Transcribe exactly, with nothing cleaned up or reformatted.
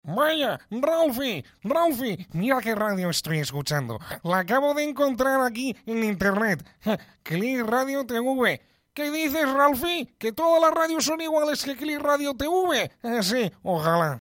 Vaya, Ralphie, Ralphie, mira qué radio estoy escuchando. La acabo de encontrar aquí en internet. Click Radio T V. ¿Qué dices, Ralphie? ¿Que todas las radios son iguales que Click Radio T V? Eh, sí, ojalá.